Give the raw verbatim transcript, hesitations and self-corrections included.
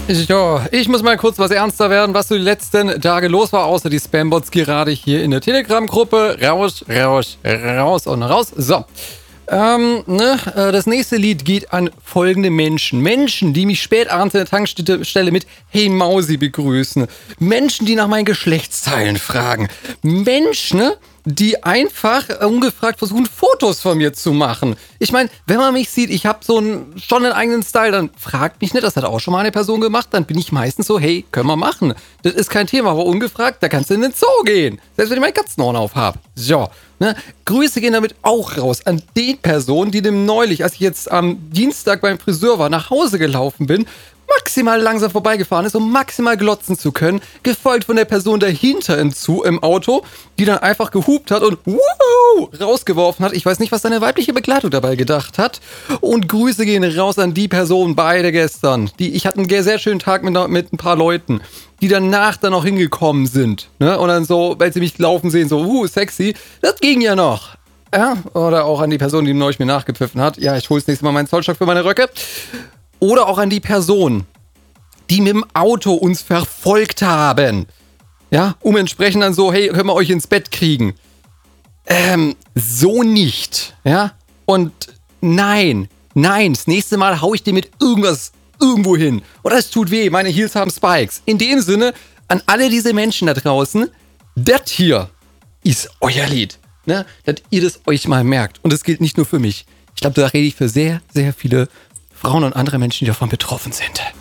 So, ich muss mal kurz was ernster werden, was so die letzten Tage los war, außer die Spambots gerade hier in der Telegram-Gruppe. Raus, raus, raus und raus. So, ähm, ne, das nächste Lied geht an folgende Menschen. Menschen, die mich spät abends in der Tankstelle mit Hey Mausi begrüßen. Menschen, die nach meinen Geschlechtsteilen fragen. Menschen, ne? Die einfach ungefragt versuchen, Fotos von mir zu machen. Ich meine, wenn man mich sieht, ich habe so einen, schon einen eigenen Style, dann fragt mich nicht, das hat auch schon mal eine Person gemacht, dann bin ich meistens so, hey, können wir machen. Das ist kein Thema, aber ungefragt, da kannst du in den Zoo gehen. Selbst wenn ich meine Katzenohren auf habe. So, ne? Grüße gehen damit auch raus an die Person, die dem neulich, als ich jetzt am Dienstag beim Friseur war, nach Hause gelaufen bin, maximal langsam vorbeigefahren ist, um maximal glotzen zu können, gefolgt von der Person dahinter im Zoo, im Auto, die dann einfach gehupt hat und wow, rausgeworfen hat. Ich weiß nicht, was seine weibliche Begleitung dabei gedacht hat. Und Grüße gehen raus an die Person, beide gestern. Die, ich hatte einen sehr schönen Tag mit, mit ein paar Leuten, die danach dann noch hingekommen sind. Ne? Und dann so, weil sie mich laufen sehen, so, uh, sexy, das ging ja noch. Ja? Oder auch an die Person, die neulich mir nachgepfiffen hat. Ja, ich hole das nächste Mal meinen Zollstock für meine Röcke. Oder auch an die Person, die mit dem Auto uns verfolgt haben. Ja, um entsprechend dann so, hey, können wir euch ins Bett kriegen? Ähm, so nicht. Ja, und nein, nein, das nächste Mal hau ich dir mit irgendwas irgendwo hin. Oder es tut weh, meine Heels haben Spikes. In dem Sinne, an alle diese Menschen da draußen, das hier ist euer Lied. Ne? Dass ihr das euch mal merkt. Und das gilt nicht nur für mich. Ich glaube, da rede ich für sehr, sehr viele Frauen und andere Menschen, die davon betroffen sind.